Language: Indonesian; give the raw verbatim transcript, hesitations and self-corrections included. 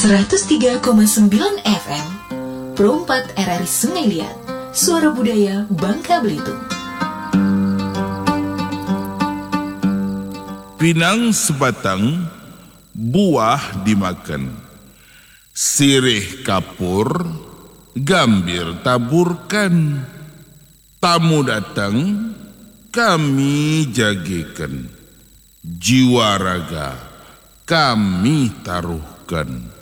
seratus tiga koma sembilan F M Pro empat R R I Sungai Liat, Suara Budaya Bangka Belitung. Pinang sebatang, buah dimakan. Sirih kapur, gambir taburkan. Tamu datang, kami jagikan. Jiwa raga, kami taruhkan.